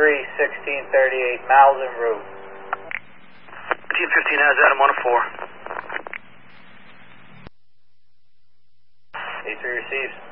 1638 miles en route. 1515 has Adam 104. A3 receives.